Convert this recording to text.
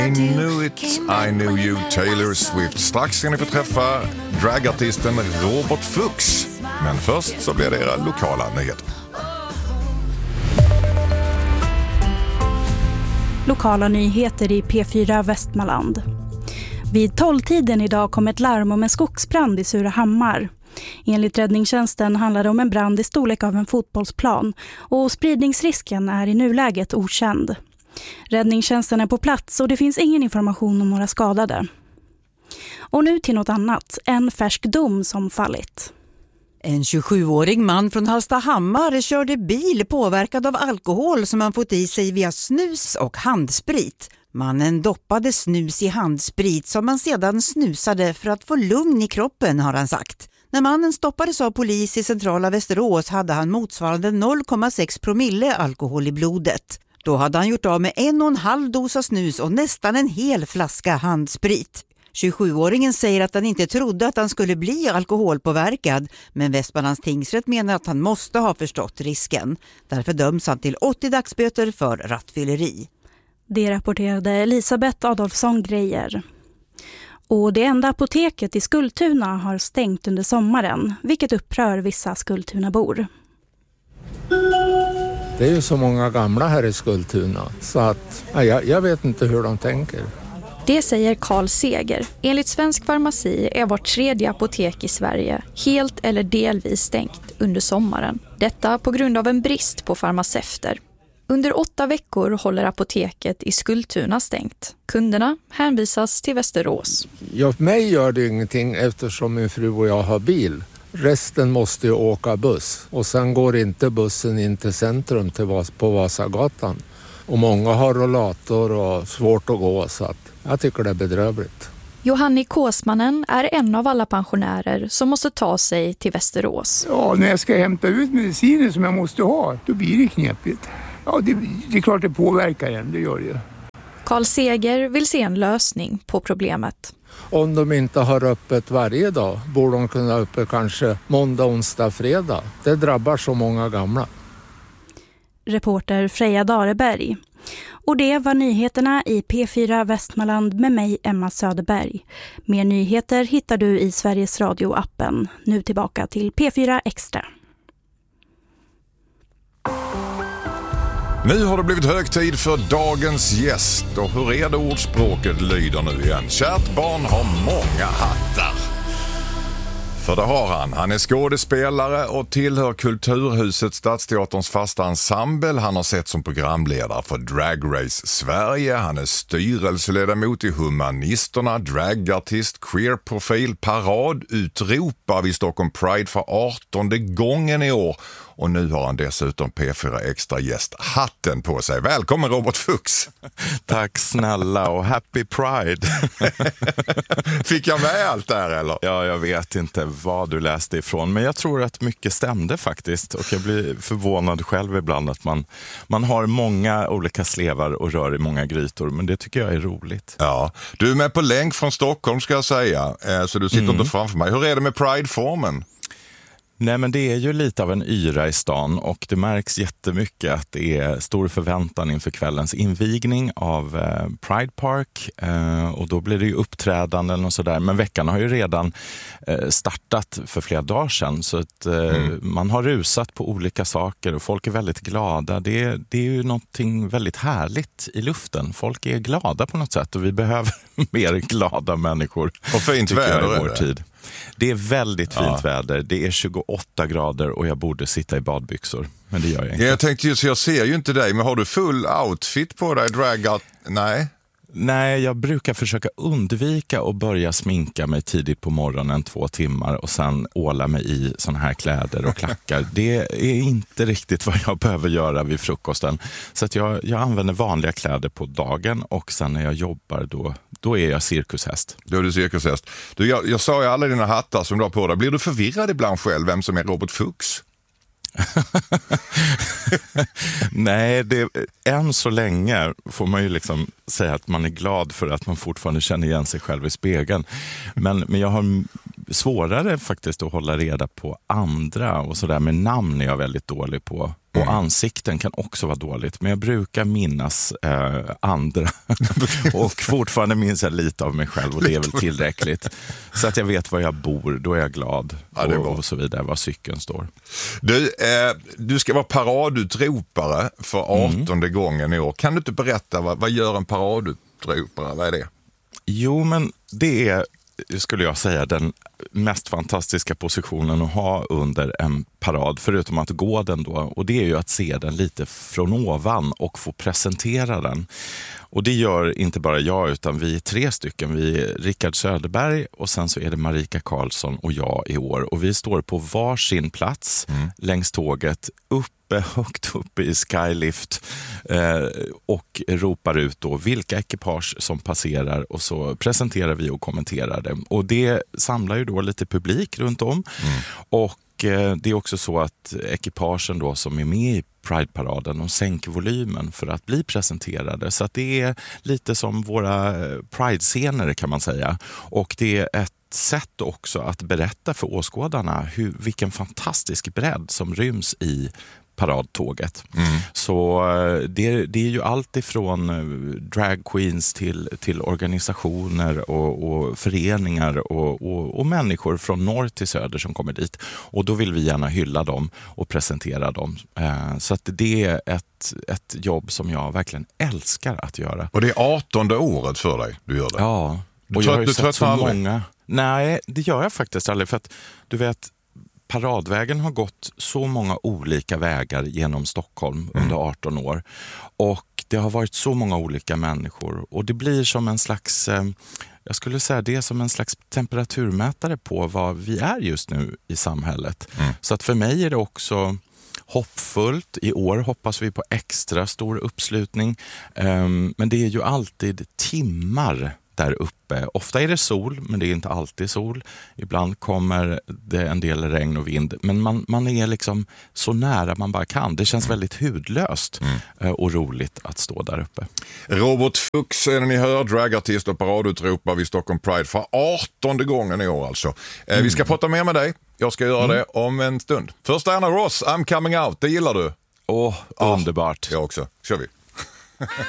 I knew it, I knew you, Taylor Swift. Strax ska ni få träffa dragartisten Robert Fuchs. Men först så blir det era lokala nyheter. Lokala nyheter i P4 Västmanland. Vid 12-tiden idag kom ett larm om en skogsbrand i Surahammar. Enligt räddningstjänsten handlar det om en brand i storlek av en fotbollsplan och spridningsrisken är i nuläget okänd. Räddningstjänsten är på plats och det finns ingen information om några skadade. Och nu till något annat, en färsk dom som fallit. En 27-årig man från Hallstahammar körde bil påverkad av alkohol som han fått i sig via snus och handsprit. Mannen doppade snus i handsprit som han sedan snusade för att få lugn i kroppen, har han sagt. När mannen stoppades av polis i centrala Västerås hade han motsvarande 0,6 promille alkohol i blodet. Då hade han gjort av med 1,5 dosa snus och nästan en hel flaska handsprit. 27-åringen säger att han inte trodde att han skulle bli alkoholpåverkad, men Västmanlands tingsrätt menar att han måste ha förstått risken. Därför döms han till 80 dagsböter för rattfylleri. Det rapporterade Elisabeth Adolfsson Grejer. Och det enda apoteket i Skultuna har stängt under sommaren, vilket upprör vissa Skultunabor. Det är ju så många gamla här i Skultuna så att jag vet inte hur de tänker. Det säger Carl Seger. Enligt Svensk Farmaci är vart tredje apotek i Sverige helt eller delvis stängt under sommaren. Detta på grund av en brist på farmaceuter. Under 8 veckor håller apoteket i Skultuna stängt. Kunderna hänvisas till Västerås. Ja, för mig gör det ingenting eftersom min fru och jag har bil. Resten måste ju åka buss och sen går inte bussen in till centrum på Vasagatan. Och många har rollator och svårt att gå så att jag tycker det är bedrövligt. Johanni Kåsmannen är en av alla pensionärer som måste ta sig till Västerås. Ja, när jag ska hämta ut mediciner som jag måste ha, då blir det knepigt. Ja, det är klart det påverkar en, det gör det. Carl Seger vill se en lösning på problemet. Om de inte har öppet varje dag borde de kunna ha öppet kanske måndag, onsdag, fredag. Det drabbar så många gamla. Reporter Freja Dareberg. Och det var nyheterna i P4 Västmanland med mig, Emma Söderberg. Mer nyheter hittar du i Sveriges Radio-appen. Nu tillbaka till P4 Extra. Nu har det blivit hög tid för dagens gäst. Och hur är det ordspråket lyder nu igen? Kärt barn har många hattar. För det har han. Han är skådespelare och tillhör Kulturhuset Stadsteaterns fasta ensemble. Han har sett som programledare för Drag Race Sverige. Han är styrelseledamot i Humanisterna, dragartist, queerprofil, paradutropar vid Stockholm Pride för 18:e gången i år. Och nu har han dessutom P4 Extra gäst hatten på sig. Välkommen Robert Fuchs. Tack snälla och happy Pride. Fick jag med allt där eller? Ja, jag vet inte vad du läste ifrån. Men jag tror att mycket stämde faktiskt. Och jag blir förvånad själv ibland att man har många olika slevar och rör i många grytor. Men det tycker jag är roligt. Ja, du är med på länk från Stockholm ska jag säga. Så du sitter inte framför mig. Hur är det med Pride-formen? Nej, men det är ju lite av en yra i stan och det märks jättemycket att det är stor förväntan inför kvällens invigning av Pride Park och då blir det ju uppträdanden och sådär. Men veckan har ju redan startat för flera dagar sedan så att man har rusat på olika saker och folk är väldigt glada. Det är ju någonting väldigt härligt i luften. Folk är glada på något sätt och vi behöver mer glada människor. Och fint väder i vår tid. Det är väldigt fint väder. Det är 28 grader och jag borde sitta i badbyxor. Men det gör jag inte. Jag tänkte just, jag ser ju inte dig, men har du full outfit på dig? Nej, jag brukar försöka undvika att börja sminka mig tidigt på morgonen 2 timmar och sen åla mig i såna här kläder och klackar. Det är inte riktigt vad jag behöver göra vid frukosten. Så att jag använder vanliga kläder på dagen och sen när jag jobbar då är jag cirkushäst. Då är du cirkushäst. Du, jag sa ju alla dina hattar som du har på dig. Blir du förvirrad ibland själv vem som är Robert Fuchs? Nej, än så länge får man ju liksom säga att man är glad för att man fortfarande känner igen sig själv i spegeln. Men jag har svårare faktiskt att hålla reda på andra och sådär med namn är jag väldigt dålig på. Och ansikten kan också vara dåligt. Men jag brukar minnas andra. Och fortfarande minns jag lite av mig själv. Och det är väl tillräckligt. Så att jag vet var jag bor. Då är jag glad. Ja, det är bra. Och så vidare. Var cykeln står. Du ska vara paradutropare för 18:e gången i år. Kan du inte berätta, vad gör en paradutropare? Vad är det? Jo, men det är, skulle jag säga, den mest fantastiska positionen att ha under en parad, förutom att gå den då. Och det är ju att se den lite från ovan och få presentera den. Och det gör inte bara jag, utan vi är 3 stycken. Vi är Rickard Söderberg och sen så är det Marika Karlsson och jag i år. Och vi står på varsin plats längs tåget högt uppe i Skylift och ropar ut då vilka ekipage som passerar, och så presenterar vi och kommenterar det. Och det samlar ju då lite publik runt om. Och det är också så att ekipagen då som är med i Pride-paraden, de sänker volymen för att bli presenterade. Så att det är lite som våra Pride-scener, kan man säga. Och det är ett sätt också att berätta för åskådarna vilken fantastisk bredd som ryms i paradtåget. Så det är ju allt ifrån drag queens till organisationer och föreningar och människor från norr till söder som kommer dit. Och då vill vi gärna hylla dem och presentera dem. Så att det är ett jobb som jag verkligen älskar att göra. Och det är 18:e året för dig du gör det? Ja. Och jag har ju sett så aldrig många. Nej, det gör jag faktiskt aldrig. För att du vet, paradvägen har gått så många olika vägar genom Stockholm under 18 år. Och det har varit så många olika människor. Och det blir som en slags, jag skulle säga det är som en slags temperaturmätare på vad vi är just nu i samhället. Så att för mig är det också hoppfullt. I år hoppas vi på extra stor uppslutning. Men det är ju alltid timmar där uppe. Ofta är det sol, men det är inte alltid sol. Ibland kommer det en del regn och vind. Men man är liksom så nära man bara kan. Det känns väldigt hudlöst och roligt att stå där uppe. Robert Fuchs är ni hör, dragartist och paradutropare vid Stockholm Pride för 18:e gången i år alltså. Vi ska prata mer med dig. Jag ska göra det om en stund. Först Anna Ross, I'm coming out. Det gillar du? Underbart. Jag också. Kör vi.